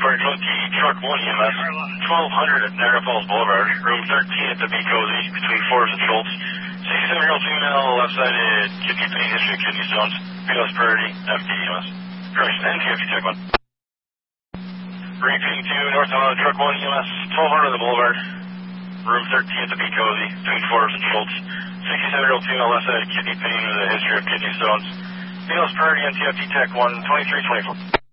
for 20 Truck 1 EMS, 1200 at Niagara Falls Boulevard, room 13 at the Be Cozy, between Forbes and Schultz. 67-year-old female, left-sided, kidney pain, history of kidney stones, Venus priority, FD EMS. Correction, NTFD check 1. Repeating to northbound Truck 1 EMS, 1200 at the Boulevard, room 13 at the Be Cozy, between Forbes and Schultz. 67-year-old female, left-sided, kidney pain with a history of kidney stones. Venus priority, NTFD tech 1, 2324.